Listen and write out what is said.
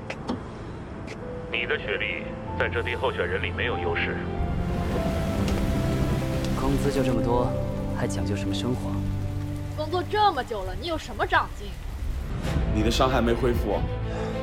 你的学历在这批候选人里没有优势。 工资就这么多，还讲究什么生活？ 工作这么久了，你有什么长进？ 你的伤还没恢复，